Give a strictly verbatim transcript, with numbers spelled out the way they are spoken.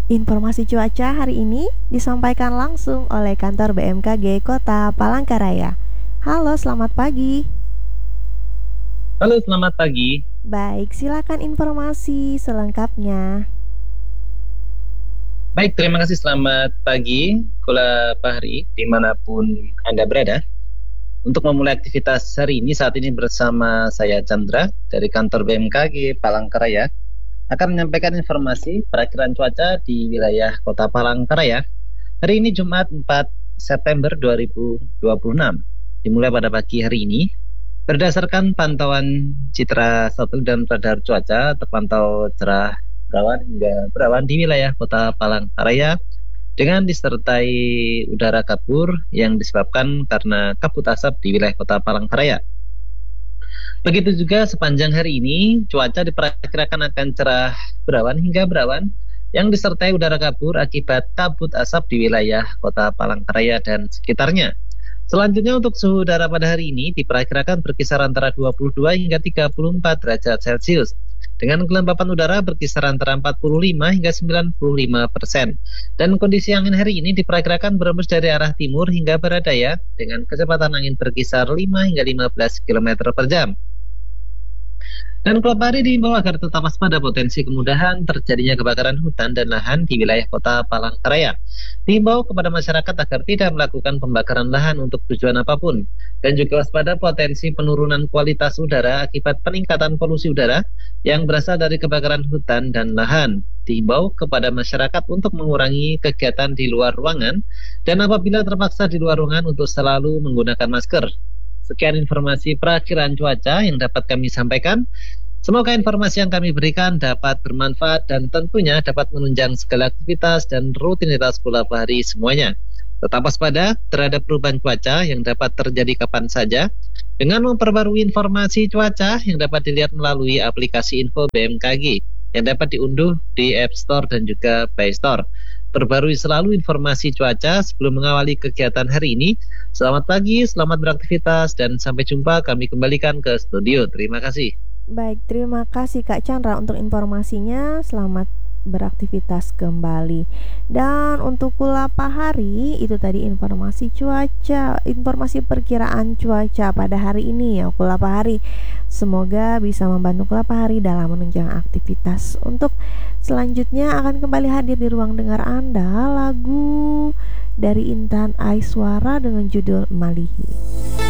Informasi cuaca hari ini disampaikan langsung oleh kantor B M K G Kota Palangkaraya. Halo, selamat pagi. Halo, selamat pagi. Baik, silakan informasi selengkapnya. Baik, terima kasih. Selamat pagi, Kula Fahri, dimanapun Anda berada. Untuk memulai aktivitas hari ini, saat ini bersama saya Chandra dari kantor B M K G Palangkaraya akan menyampaikan informasi perakiraan cuaca di wilayah Kota Palangkaraya. Hari ini Jumat empat September dua ribu dua puluh enam. Dimulai pada pagi hari ini. Berdasarkan pantauan citra satelit dan radar cuaca, terpantau cerah berawan hingga berawan di wilayah Kota Palangkaraya dengan disertai udara kabur yang disebabkan karena kabut asap di wilayah Kota Palangkaraya. Begitu juga sepanjang hari ini, cuaca diperkirakan akan cerah berawan hingga berawan yang disertai udara kabur akibat kabut asap di wilayah Kota Palangkaraya dan sekitarnya. Selanjutnya untuk suhu udara pada hari ini diperkirakan berkisar antara dua puluh dua hingga tiga puluh empat derajat Celcius. Dengan kelembapan udara berkisar antara empat puluh lima hingga sembilan puluh lima persen. Dan kondisi angin hari ini diperkirakan berembus dari arah timur hingga barat daya dengan kecepatan angin berkisar lima hingga lima belas kilometer per jam. Dan Klub Pari diimbau agar tetap waspada potensi kemudahan terjadinya kebakaran hutan dan lahan di wilayah Kota Palangkaraya. Diimbau kepada masyarakat agar tidak melakukan pembakaran lahan untuk tujuan apapun. Dan juga waspada potensi penurunan kualitas udara akibat peningkatan polusi udara yang berasal dari kebakaran hutan dan lahan. Diimbau kepada masyarakat untuk mengurangi kegiatan di luar ruangan dan apabila terpaksa di luar ruangan untuk selalu menggunakan masker. Sekian informasi perakiraan cuaca yang dapat kami sampaikan. Semoga informasi yang kami berikan dapat bermanfaat dan tentunya dapat menunjang segala aktivitas dan rutinitas Kula Fahri semuanya. Tetap waspada terhadap perubahan cuaca yang dapat terjadi kapan saja dengan memperbarui informasi cuaca yang dapat dilihat melalui aplikasi Info B M K G yang dapat diunduh di App Store dan juga Play Store. Perbarui selalu informasi cuaca sebelum mengawali kegiatan hari ini. Selamat pagi, selamat beraktivitas, dan sampai jumpa. Kami kembalikan ke studio. Terima kasih. Baik, terima kasih Kak Chandra untuk informasinya. Selamat beraktivitas kembali. Dan untuk Kula Pahari, itu tadi informasi cuaca, informasi perkiraan cuaca pada hari ini ya Kula Pahari. Semoga bisa membantu Kula Pahari dalam menunjang aktivitas. Untuk selanjutnya akan kembali hadir di ruang dengar Anda lagu dari Intan Aiswara dengan judul Malihi.